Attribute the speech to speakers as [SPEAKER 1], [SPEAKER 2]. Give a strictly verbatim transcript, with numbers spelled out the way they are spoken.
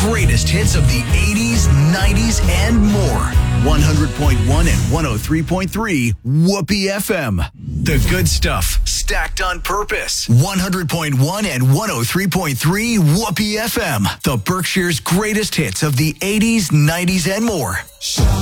[SPEAKER 1] greatest hits of the eighties, nineties, and more. one hundred point one and one oh three point three Whoopee F M. The good stuff, stacked on purpose. one hundred point one and one oh three point three Whoopee F M. The Berkshire's greatest hits of the eighties, nineties, and more.